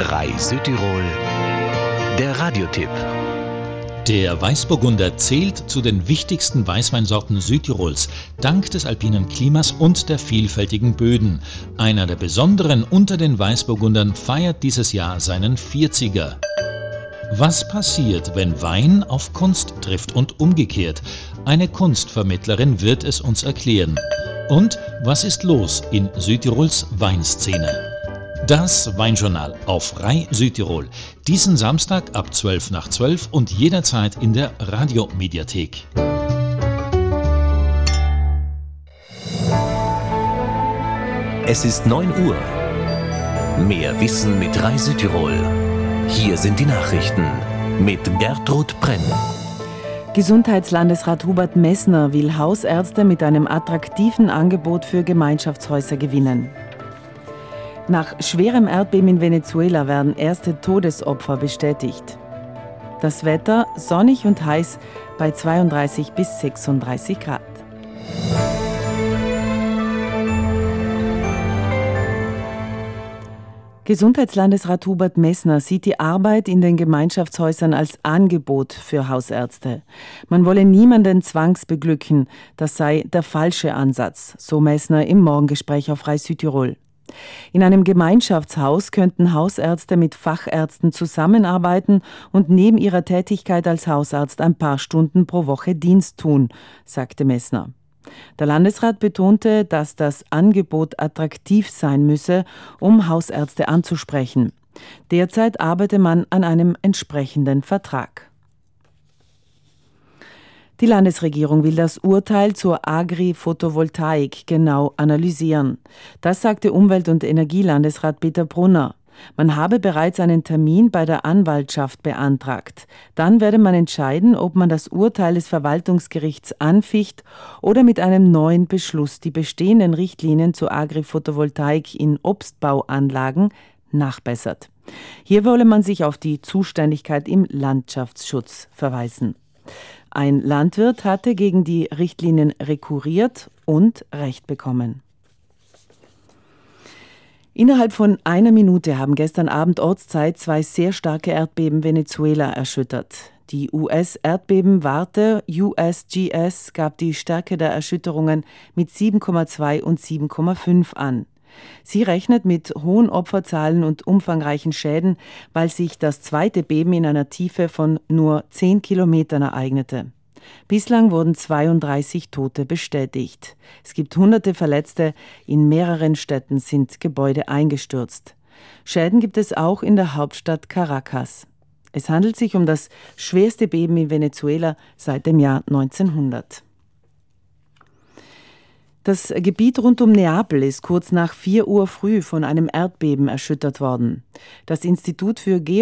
RAI Südtirol, der Radiotipp. Der Weißburgunder zählt zu den wichtigsten Weißweinsorten Südtirols, dank des alpinen Klimas und der vielfältigen Böden. Einer der besonderen unter den Weißburgundern feiert dieses Jahr seinen 40er. Was passiert, wenn Wein auf Kunst trifft und umgekehrt? Eine Kunstvermittlerin wird es uns erklären. Und was ist los in Südtirols Weinszene? Das Weinjournal auf RAI Südtirol. Diesen Samstag ab 11:12 und jederzeit in der Radiomediathek. Es ist 9 Uhr. Mehr Wissen mit RAI Südtirol. Hier sind die Nachrichten mit Gertrud Brenn. Gesundheitslandesrat Hubert Messner will Hausärzte mit einem attraktiven Angebot für Gemeinschaftshäuser gewinnen. Nach schwerem Erdbeben in Venezuela werden erste Todesopfer bestätigt. Das Wetter sonnig und heiß bei 32 bis 36 Grad. Gesundheitslandesrat Hubert Messner sieht die Arbeit in den Gemeinschaftshäusern als Angebot für Hausärzte. Man wolle niemanden zwangsbeglücken, das sei der falsche Ansatz, so Messner im Morgengespräch auf RAI Südtirol. In einem Gemeinschaftshaus könnten Hausärzte mit Fachärzten zusammenarbeiten und neben ihrer Tätigkeit als Hausarzt ein paar Stunden pro Woche Dienst tun, sagte Messner. Der Landesrat betonte, dass das Angebot attraktiv sein müsse, um Hausärzte anzusprechen. Derzeit arbeite man an einem entsprechenden Vertrag. Die Landesregierung will das Urteil zur Agri-Photovoltaik genau analysieren. Das sagte Umwelt- und Energielandesrat Peter Brunner. Man habe bereits einen Termin bei der Anwaltschaft beantragt. Dann werde man entscheiden, ob man das Urteil des Verwaltungsgerichts anficht oder mit einem neuen Beschluss die bestehenden Richtlinien zur Agri-Photovoltaik in Obstbauanlagen nachbessert. Hier wolle man sich auf die Zuständigkeit im Landschaftsschutz verweisen. Ein Landwirt hatte gegen die Richtlinien rekurriert und Recht bekommen. Innerhalb von einer Minute haben gestern Abend Ortszeit 2 sehr starke Erdbeben Venezuela erschüttert. Die US-Erdbebenwarte USGS gab die Stärke der Erschütterungen mit 7,2 und 7,5 an. Sie rechnet mit hohen Opferzahlen und umfangreichen Schäden, weil sich das zweite Beben in einer Tiefe von nur 10 Kilometern ereignete. Bislang wurden 32 Tote bestätigt. Es gibt hunderte Verletzte, in mehreren Städten sind Gebäude eingestürzt. Schäden gibt es auch in der Hauptstadt Caracas. Es handelt sich um das schwerste Beben in Venezuela seit dem Jahr 1900. Das Gebiet rund um Neapel ist kurz nach 4 Uhr früh von einem Erdbeben erschüttert worden. Das Institut für